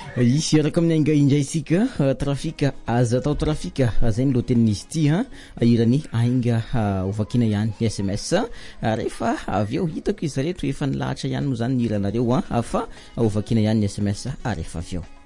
Ici araka amin'ny anga indray isika trafika aza atao trafika zay ny lohatenin'izy ity irany ainga ovakina ihany ny SMS rehefa avy eo hitako izy reto efa nilahatra ihany moa zany ny iranareo afa ovakina ihany ny SMS rehefa avy eo